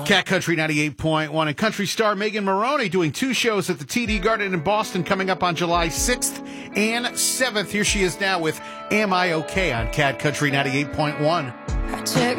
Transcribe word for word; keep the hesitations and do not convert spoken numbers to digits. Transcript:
Cat Country ninety-eight point one and country star Megan Moroney doing two shows at the T D Garden in Boston coming up on July sixth and seventh. Here she is now with Am I Okay on Cat Country ninety-eight point one. I check